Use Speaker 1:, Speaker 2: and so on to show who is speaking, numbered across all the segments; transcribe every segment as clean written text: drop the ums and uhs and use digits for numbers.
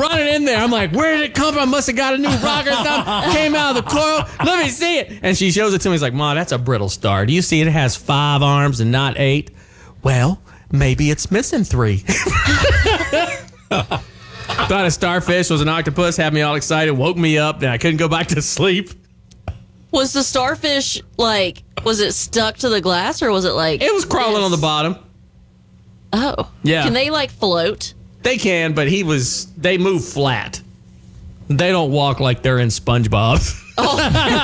Speaker 1: running in there. I'm like, where did it come from? Must have got a new rocker or something. Came out of the coil. Let me see it. And she shows it to me. He's like, Ma, that's a brittle star. Do you see it has 5 arms and not 8? Well, maybe it's missing 3. Thought a starfish was an octopus, had me all excited, woke me up, and I couldn't go back to sleep.
Speaker 2: Was the starfish, was it stuck to the glass, or was it
Speaker 1: It was crawling on the bottom.
Speaker 2: Oh.
Speaker 1: Yeah.
Speaker 2: Can they, float? They
Speaker 1: can, but they move flat. They don't walk like they're in SpongeBob. Oh.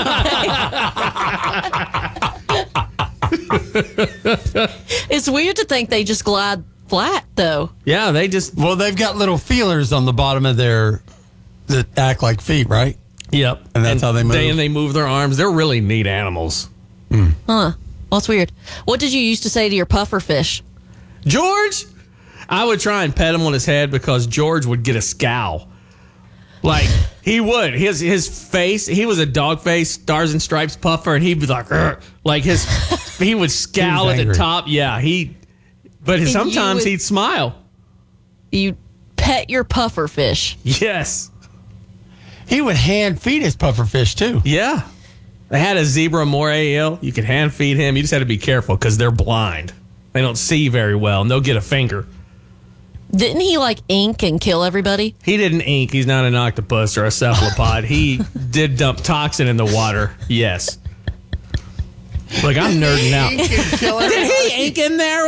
Speaker 2: It's weird to think they just glide flat, though.
Speaker 1: Yeah,
Speaker 3: Well, they've got little feelers on the bottom of that act like feet, right?
Speaker 1: Yep.
Speaker 3: And that's how they move.
Speaker 1: They move their arms. They're really neat animals.
Speaker 2: Huh. Well, that's weird. What did you used to say to your puffer fish?
Speaker 1: George? I would try and pet him on his head because George would get a scowl. He would. His face, he was a dog face, stars and stripes puffer, and he'd be like, "Urgh." He would scowl at the top. Yeah, but sometimes he'd smile.
Speaker 2: You pet your puffer fish.
Speaker 1: Yes.
Speaker 3: He would hand feed his puffer fish, too.
Speaker 1: Yeah. They had a zebra moray eel. You could hand feed him. You just had to be careful because they're blind. They don't see very well, and they'll get a finger.
Speaker 2: Didn't he ink and kill everybody?
Speaker 1: He didn't ink. He's not an octopus or a cephalopod. He did dump toxin in the water. Yes. Look, I'm nerding out. Did he ink in there?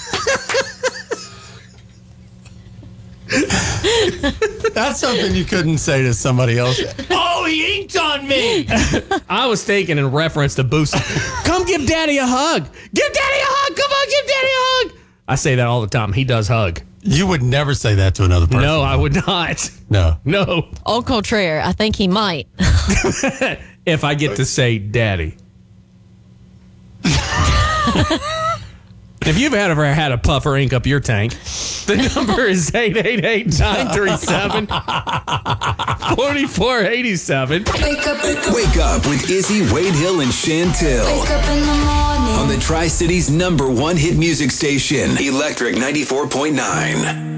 Speaker 3: That's something you couldn't say to somebody else.
Speaker 1: Oh, he inked on me. I was thinking in reference to Boosie. Come give Daddy a hug. Give Daddy a hug. Come on, give Daddy a hug. I say that all the time. He does hug.
Speaker 3: You would never say that to another person.
Speaker 1: No, I would not.
Speaker 3: No.
Speaker 2: Au contraire, I think he might.
Speaker 1: If I get to say Daddy. If you've ever had a puffer ink up your tank, the number is 888-937-4487.
Speaker 4: Wake up with Izzy, Wade Hill, and Chantel.
Speaker 5: Wake up in the morning.
Speaker 4: On the Tri-Cities #1 hit music station, Electric 94.9.